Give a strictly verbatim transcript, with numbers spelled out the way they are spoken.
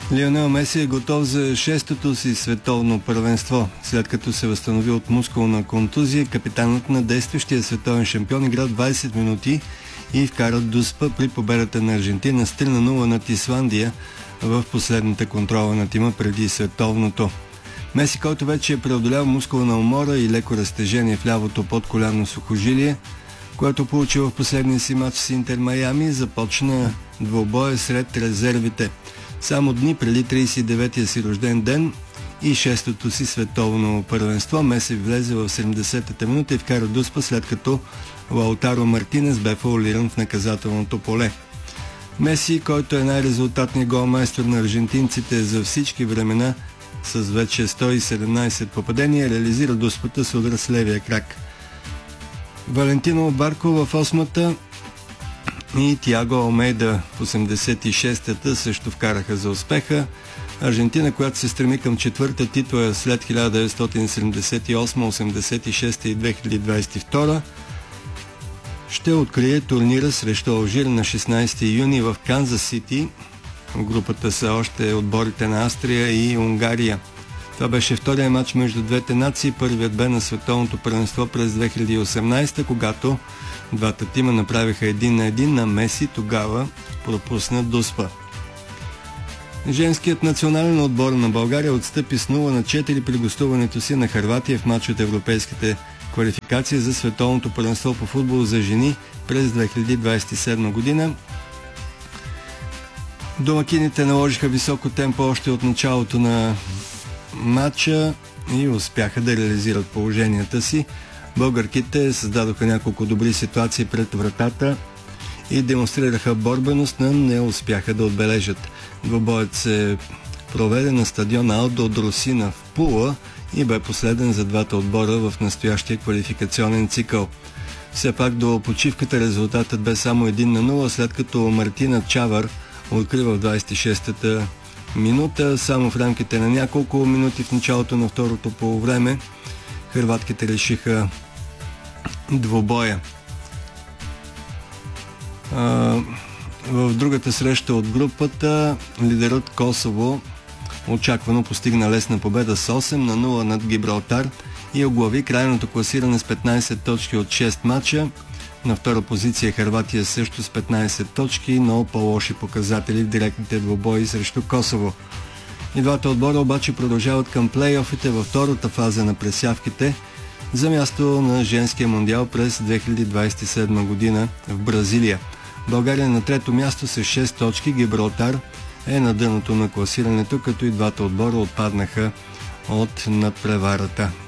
Лионел Меси е готов за шестото си световно първенство. След като се възстанови от мускулна контузия, капитанът на действащия световен шампион игра двайсет минути и вкара дуспа при победата на Аржентина с три на нула над Исландия в последната контрола на тима преди световното. Меси, който вече е преодолял мускулна умора и леко разтежение в лявото подколяно сухожилие, което получи в последния си матч с Интер Майами, започна двубоя сред резервите. Само дни преди трийсет и деветия си рожден ден и шестото си световно първенство, Меси влезе в седемдесетата минута и вкара дуспа, след като Лаутаро Мартинес бе фаулиран в наказателното поле. Меси, който е най-резултатният голмайстор на аржентинците за всички времена с вече сто и седемнайсет попадения, реализира дуспата с удар с левия крак. Валентино Барко в осмата и Тиаго Алмейда в осемдесет и шестата също вкараха за успеха. Аржентина, която се стреми към четвърта титла след хиляда деветстотин седемдесет и осма, осемдесет и шеста и две хиляди двайсет и втора, ще открие турнира срещу Алжир на шестнайсети юни в Канзас Сити. В групата са още отборите на Австрия и Унгария. Това беше втория матч между двете нации. Първият бе на световното първенство през две хиляди и осемнайсета, когато двата тима направиха един на един, на Меси тогава пропусна дуспа. Женският национален отбор на България отстъпи с нула на четири при гостуването си на Хърватия в матч от европейските квалификации за световното първенство по футбол за жени през две хиляди двайсет и седма година. Домакините наложиха високо темпо още от началото на матча и успяха да реализират положенията си. Българките създадоха няколко добри ситуации пред вратата и демонстрираха борбеност, но не успяха да отбележат. Двобоят се проведе на стадион Алдо Дросина в Пула и бе последен за двата отбора в настоящия квалификационен цикъл. Все пак до почивката резултатът бе само един на нула, след като Мартина Чавър открива в двайсет и шестата минута. Само в рамките на няколко минути в началото на второто полувреме хърватките решиха двубоя. А, в другата среща от групата лидерът Косово очаквано постигна лесна победа с осем на нула над Гибралтар и оглави крайното класиране с петнайсет точки от шест мача. На втора позиция Хърватия също с петнайсет точки, но по-лоши показатели в директните двубои срещу Косово. И двата отбора обаче продължават към плейофите във втората фаза на пресявките за място на женския мондиал през две хиляди двайсет и седма година в Бразилия. България на трето място с шест точки, Гибралтар е на дъното на класирането, като и двата отбора отпаднаха от надпреварата.